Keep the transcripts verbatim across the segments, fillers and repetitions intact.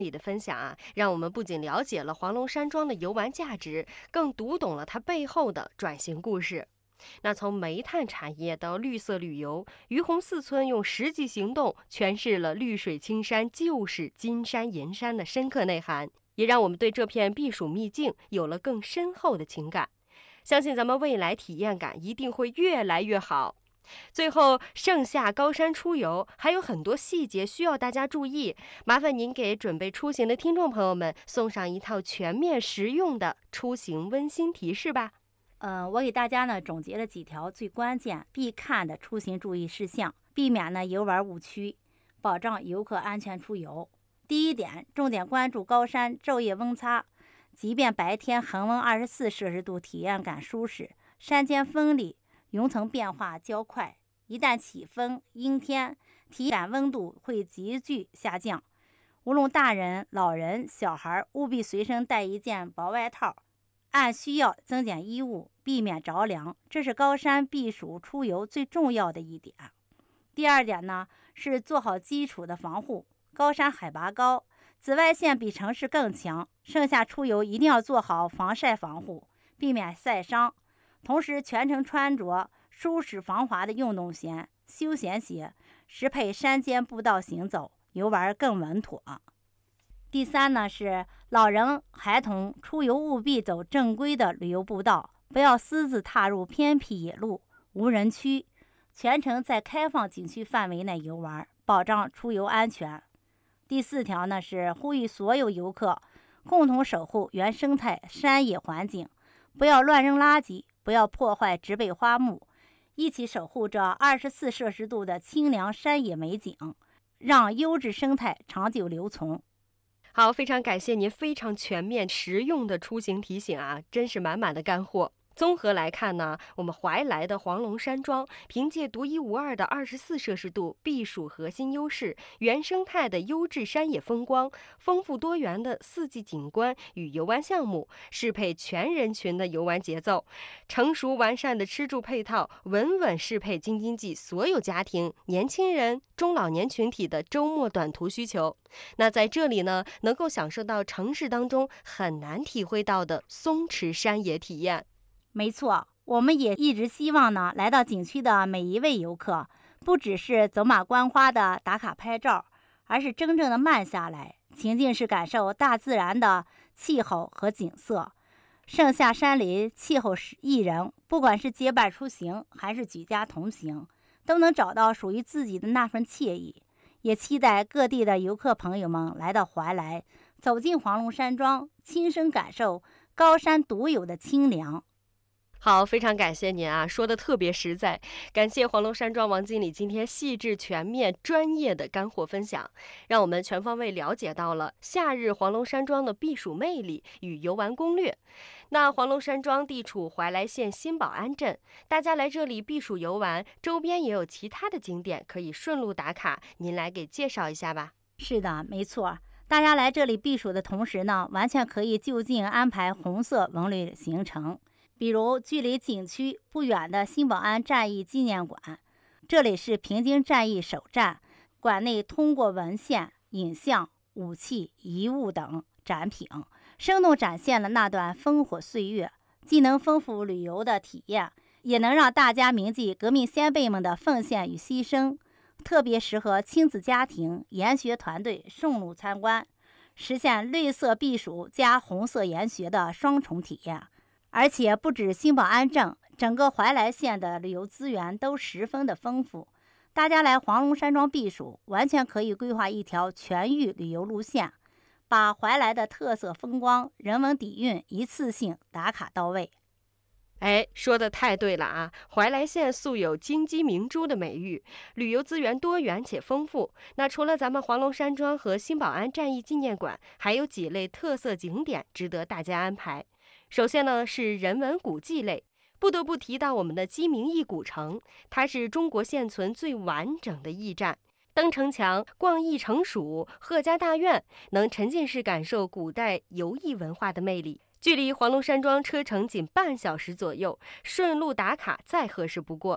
里的分享啊，让我们不仅了解了黄龙山庄的游玩价值，更读懂了它背后的转型故事。那从煤炭产业到绿色旅游，于洪四村用实际行动诠释了绿水青山就是金山银山的深刻内涵，也让我们对这片避暑秘境有了更深厚的情感。相信咱们未来体验感一定会越来越好。最后，盛夏高山出游还有很多细节需要大家注意，麻烦您给准备出行的听众朋友们送上一套全面实用的出行温馨提示吧。 嗯、呃，我给大家呢总结了几条最关键必看的出行注意事项，避免呢游玩误区，保障游客安全出游。第一点，重点关注高山昼夜温差，即便白天恒温二十四摄氏度，体验感舒适，山间风力云层变化较快，一旦起风阴天，体感温度会急剧下降。无论大人、老人、小孩，务必随身带一件薄外套，按需要增减衣物，避免着凉，这是高山避暑出游最重要的一点。第二点呢，是做好基础的防护。高山海拔高，紫外线比城市更强，盛夏出游一定要做好防晒防护，避免晒伤。同时全程穿着舒适防滑的运动鞋、休闲鞋，适配山间步道行走，游玩更稳妥。第三呢，是老人孩童出游务必走正规的旅游步道，不要私自踏入偏僻野路、无人区，全程在开放景区范围内游玩，保障出游安全。第四条呢，是呼吁所有游客共同守护原生态山野环境，不要乱扔垃圾，不要破坏植被花木，一起守护着二十四摄氏度的清凉山野美景，让优质生态长久留存。 好，非常感谢您非常全面实用的出行提醒啊，真是满满的干货。综合来看呢，我们怀来的黄龙山庄凭借独一无二的二十四摄氏度避暑核心优势，原生态的优质山野风光，丰富多元的四季景观与游玩项目，适配全人群的游玩节奏，成熟完善的吃住配套，稳稳适配京津冀所有家庭、年轻人、中老年群体的周末短途需求。那在这里呢，能够享受到城市当中很难体会到的松弛山野体验。 没错，我们也一直希望呢，来到景区的每一位游客，不只是走马观花的打卡拍照，而是真正的慢下来，情境是感受大自然的气候和景色。盛夏山林，气候宜人，不管是结伴出行还是举家同行，都能找到属于自己的那份惬意。也期待各地的游客朋友们来到怀来，走进黄龙山庄，亲身感受高山独有的清凉。 好，非常感谢您啊，说的特别实在。感谢黄龙山庄王经理今天细致全面专业的干货分享，让我们全方位了解到了夏日黄龙山庄的避暑魅力与游玩攻略。那黄龙山庄地处怀来县新保安镇，大家来这里避暑游玩，周边也有其他的景点可以顺路打卡，您来给介绍一下吧。 是的，没错。大家来这里避暑的同时呢，完全可以就近安排红色文旅行程。比如距离景区不远的新保安战役纪念馆，这里是平津战役首站，馆内通过文献、影像、武器、遗物等展品，生动展现了那段烽火岁月，既能丰富旅游的体验，也能让大家铭记革命先辈们的奉献与牺牲，特别适合亲子家庭、研学团队顺路参观，实现绿色避暑加红色研学的双重体验。而且不止新保安镇，整个怀来县的旅游资源都十分的丰富。大家来黄龙山庄避暑，完全可以规划一条全域旅游路线，把怀来的特色风光、人文底蕴一次性打卡到位。 哎，说的太对了啊！怀来县素有金鸡明珠的美誉，旅游资源多元且丰富。那除了咱们黄龙山庄和新保安战役纪念馆，还有几类特色景点值得大家安排。首先呢，是人文古迹类，不得不提到我们的鸡鸣驿古城，它是中国现存最完整的驿站。登城墙、逛驿城署、贺家大院，能沉浸式感受古代游艺文化的魅力。距离黄龙山庄车程仅半小时左右，顺路打卡再合适不过。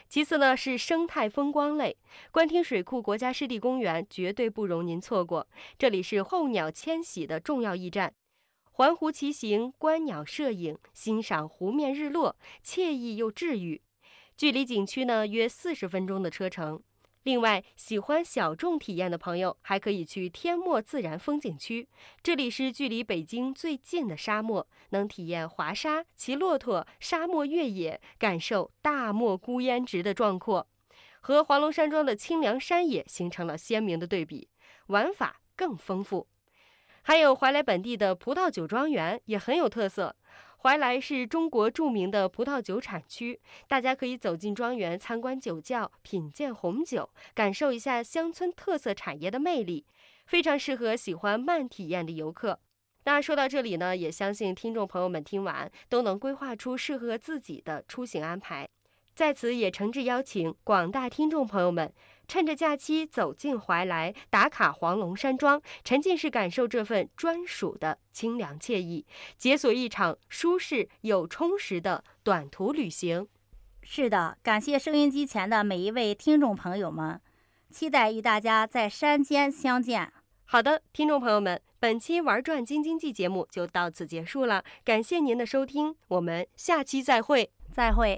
其次呢是生态风光类，官厅水库国家湿地公园绝对不容您错过，这里是候鸟迁徙的重要驿站。环湖骑行、观鸟摄影、欣赏湖面日落，惬意又治愈。距离景区呢约四十分钟的车程。另外，喜欢小众体验的朋友还可以去天漠自然风景区，这里是距离北京最近的沙漠，能体验滑沙、骑骆驼、沙漠越野，感受大漠孤烟直的壮阔，和黄龙山庄的清凉山野形成了鲜明的对比，玩法更丰富。还有怀来本地的葡萄酒庄园也很有特色。怀来是中国著名的葡萄酒产区，大家可以走进庄园参观酒窖，品鉴红酒，感受一下乡村特色产业的魅力，非常适合喜欢慢体验的游客。那说到这里呢，也相信听众朋友们听完都能规划出适合自己的出行安排。在此也诚挚邀请广大听众朋友们，趁着假期走进怀来，打卡黄龙山庄，沉浸式感受这份专属的清凉惬意，解锁一场舒适又充实的短途旅行。 是的，感谢收音机前的每一位听众朋友们，期待与大家在山间相见。 好的，听众朋友们，本期玩转京津冀节目就到此结束了，感谢您的收听，我们下期再会。 再会。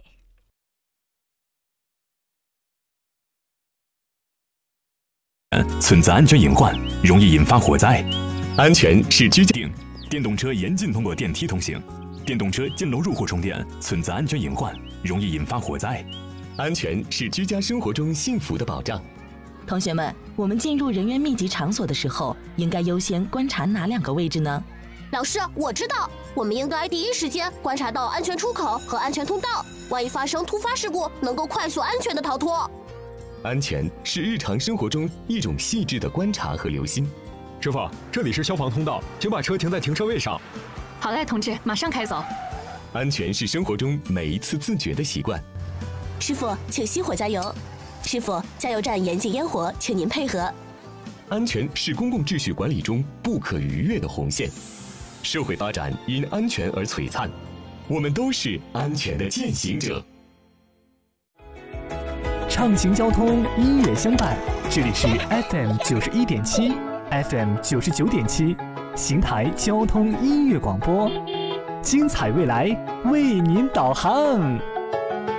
存在安全隐患，容易引发火灾。安全是居家。电动车严禁通过电梯通行，电动车进楼入户充电存在安全隐患，容易引发火灾。安全是居家生活中幸福的保障。 同学们，我们进入人员密集场所的时候，应该优先观察哪两个位置呢？ 老师，我知道，我们应该第一时间观察到安全出口和安全通道，万一发生突发事故，能够快速安全的逃脱。 安全是日常生活中一种细致的观察和留心。 师傅，这里是消防通道，请把车停在停车位上。 好嘞，同志，马上开走。 安全是生活中每一次自觉的习惯。 师傅，请熄火加油。师傅，加油站严禁烟火，请您配合。 安全是公共秩序管理中不可逾越的红线。社会发展因安全而璀璨，我们都是安全的践行者。 畅行交通，音乐相伴，这里是 F M 九十一点七 ，F M 九十九点七，邢台交通音乐广播，精彩未来为您导航。